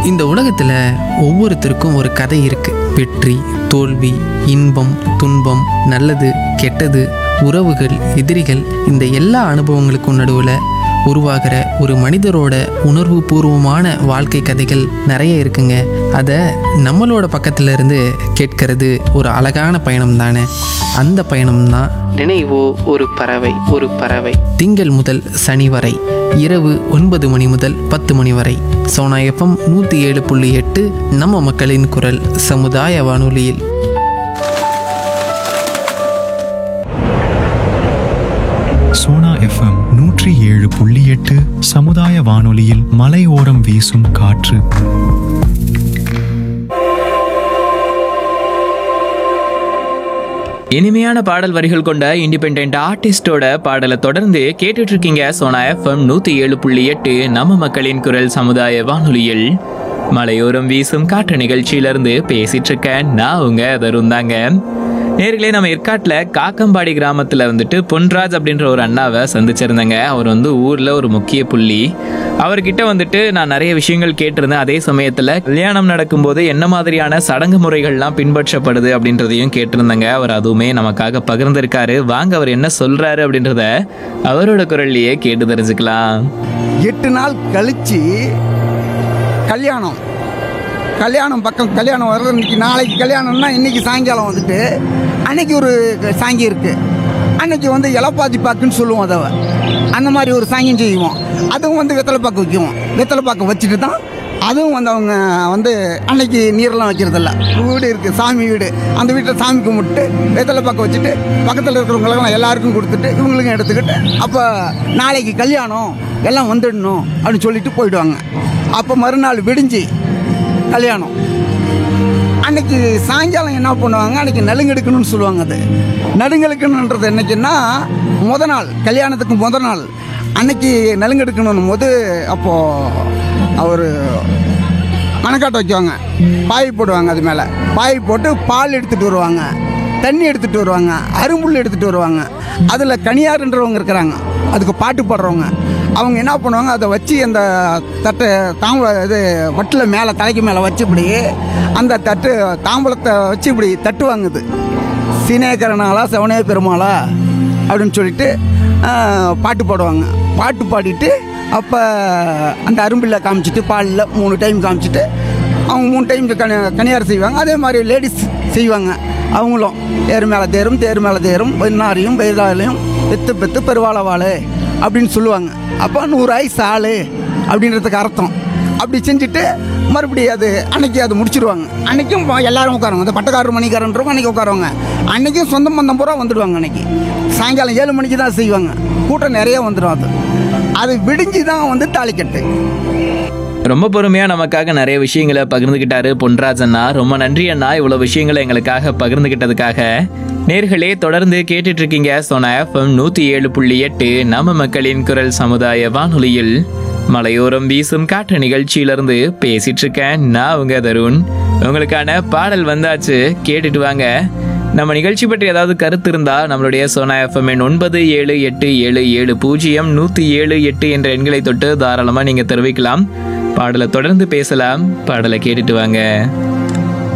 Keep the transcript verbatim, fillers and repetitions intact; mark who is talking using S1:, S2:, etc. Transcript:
S1: இந்த உலகத்தில் ஒவ்வொருத்தருக்கும் ஒரு கதை இருக்கு. வெற்றி, தோல்வி, இன்பம், துன்பம், நல்லது, கெட்டது, உறவுகள், எதிரிகள், இந்த எல்லா அனுபவங்களுக்கும் நடுவில் உருவாகிற ஒரு மனிதரோட உணர்வு பூர்வமான வாழ்க்கை கதைகள் நிறைய இருக்குங்க. அதை நம்மளோட பக்கத்துல இருந்து கேட்கறது ஒரு அழகான பயணம் தானே. அந்த பயணம் தான் நினைவோ ஒரு பறவை. ஒரு பறவை திங்கள் முதல் சனி வரை இரவு ஒன்பது மணி முதல் பத்து மணி வரை சோனா எஃப்எம் நூற்றி ஏழு புள்ளி எட்டு நம்ம மக்களின் குரல் சமுதாய வானொலியில்.
S2: சோனா எஃப்எம் நூற்றி ஏழு புள்ளி எட்டு சமுதாய வானொலியில் மலையோரம் வீசும் காற்று.
S3: இனிமையான பாடல் வரிகள் கொண்ட இண்டிபெண்ட் ஆர்டிஸ்டோட பாடலை தொடர்ந்து கேட்டுட்டு இருக்கீங்க சோனா எஃப்எம் நூத்தி ஏழு புள்ளி எட்டு நம்ம மக்களின் குரல் சமுதாய வானொலியில். மலையோரம் வீசும் காற்று நிகழ்ச்சியிலிருந்து பேசிட்டு இருக்கேன் நான் உங்க தருந்தாங்க. நேர்களே, நம்ம ஏற்காட்டில் காக்கம்பாடி கிராமத்தில் வந்துட்டு பொன்ராஜ் அப்படின்ற ஒரு அண்ணாவை சந்திச்சிருந்தேங்க. அவர் வந்து ஊரில் ஒரு முக்கிய புள்ளி. அவர்கிட்ட வந்துட்டு நான் நிறைய விஷயங்கள் கேட்டிருந்தேன். அதே சமயத்தில் கல்யாணம் நடக்கும்போது என்ன மாதிரியான சடங்கு முறைகள்லாம் பின்பற்றப்படுது அப்படின்றதையும் கேட்டிருந்தேங்க. அவர் அதுவுமே நமக்காக பகிர்ந்திருக்காரு. வாங்க அவர் என்ன சொல்றாரு அப்படின்றத அவரோட குரல்லையே கேட்டு தெரிஞ்சுக்கலாம்.
S4: எட்டு நாள் கழிச்சு கல்யாணம் கல்யாணம் பக்கம் கல்யாணம் வர்றது. இன்னைக்கு நாளைக்கு கல்யாணம்னா இன்னைக்கு சாயங்காலம் வந்துட்டு அன்னைக்கு ஒரு சாங்கி இருக்கு. அன்னைக்கு வந்து இலப்பாத்தி பாக்குன்னு சொல்லுவோம். அதை அந்த மாதிரி ஒரு சாங்கியம் செய்வோம். அதுவும் வந்து வெத்தலை பாக்கு வைக்குவோம். வெத்தலை பாக்கு வச்சுட்டு தான் அதுவும் வந்து அவங்க வந்து அன்னைக்கு நீரெல்லாம் வைக்கிறதில்ல. வீடு இருக்குது, சாமி வீடு. அந்த வீட்டில் சாமி கும்பிட்டு வெத்தலை பாக்கு வச்சுட்டு பக்கத்தில் இருக்கிறவங்களுக்கெல்லாம் எல்லாருக்கும் கொடுத்துட்டு இவங்களுக்கும் எடுத்துக்கிட்டு அப்போ நாளைக்கு கல்யாணம் எல்லாம் வந்துடணும் அப்படின்னு சொல்லிட்டு போயிடுவாங்க. அப்போ மறுநாள் விடிஞ்சு கல்யாணம் அன்னைக்கு சாயங்காலம் என்ன பண்ணுவாங்க, அன்னைக்கு நலுங்கெடுக்கணும்னு சொல்லுவாங்க. அது நலுங்கெடுக்கணுன்றது என்னைக்குன்னா முத நாள், கல்யாணத்துக்கு முத நாள் அன்னைக்கு நலுங்கெடுக்கணும் போது அப்போது அவர் மணக்காட்டை வைக்குவாங்க. பாய் போடுவாங்க. அது மேலே பாய் போட்டு பால் எடுத்துகிட்டு வருவாங்க, தண்ணி எடுத்துகிட்டு வருவாங்க, அரும்புல் எடுத்துகிட்டு வருவாங்க. அதில் கனியாருன்றவங்க இருக்கிறாங்க, அதுக்கு பாட்டு பாடுறவங்க. அவங்க என்ன பண்ணுவாங்க, அதை வச்சு அந்த தட்டை தாம்பூல இது வட்டில் மேலே தலைக்கு மேலே வச்சு இப்படி அந்த தட்டு தாம்பூலத்தை வச்சு இப்படி தட்டுவாங்குது. சீனேக்கரனாலா செவனே பெருமாளா அப்படின்னு சொல்லிட்டு பாட்டு பாடுவாங்க. பாட்டு பாடிட்டு அப்போ அந்த அரும்பில் காமிச்சிட்டு பாலில் மூணு டைம் காமிச்சிட்டு அவங்க மூணு டைம் கனி கனியார் செய்வாங்க. அதே மாதிரி லேடிஸ் செய்வாங்க. அவங்களும் தேர் மேலே தேரும் தேர் மேலே தேரும் வெண்ணாரையும் வெயிலாலையும் பெத்து பெத்து பெருவாளவாள் அப்படின்னு சொல்லுவாங்க. அப்போ நூறு ஆயுசு ஆள் அப்படின்றதுக்கு அர்த்தம். அப்படி செஞ்சுட்டு மறுபடியும் அது அன்னைக்கு அது முடிச்சிடுவாங்க. அன்றைக்கும் எல்லாரும் உட்காருவாங்க. அந்த பட்டக்காரர் மணிக்காரன்றவங்க அன்றைக்கி உட்காருவாங்க. அன்றைக்கும் சொந்த பந்தம் பூரா வந்துடுவாங்க. அன்றைக்கி சாயங்காலம் ஏழு மணிக்கு தான் செய்வாங்க. கூட்டம் நிறைய வந்துடும். அது அது விடிஞ்சு தான் வந்து தாலிக்கட்டு.
S3: ரொம்ப பொறுமையாக நமக்காக நிறைய விஷயங்களை பகிர்ந்துக்கிட்டாரு பொன்ராஜ் அண்ணா. ரொம்ப நன்றி அண்ணா, இவ்வளோ விஷயங்களை எங்களுக்காக பகிர்ந்துக்கிட்டதுக்காக. நேர்களே, தொடர்ந்து கேட்டுட்டு இருக்கீங்க சோனா எஃப்எம் நூற்றி ஏழு புள்ளி எட்டு நம்ம மக்களின் குரல் சமுதாய வானொலியில். மலையோரம் வீசும் காற்று நிகழ்ச்சியிலிருந்து பேசிட்டு இருக்கேன் நான் உங்க தருண். உங்களுக்கான பாடல் வந்தாச்சு, கேட்டுட்டு வாங்க. நம்ம நிகழ்ச்சி பற்றி ஏதாவது கருத்து இருந்தா நம்மளுடைய சோனா எஃப்எம் எண் ஒன்பது ஏழு எட்டு ஏழு ஏழு பூஜ்ஜியம் நூற்றி ஏழு எட்டு என்ற எண்களை தொட்டு தாராளமாக நீங்கள் தெரிவிக்கலாம். பாடலை தொடர்ந்து பேசலாம். பாடலை கேட்டுட்டு வாங்க.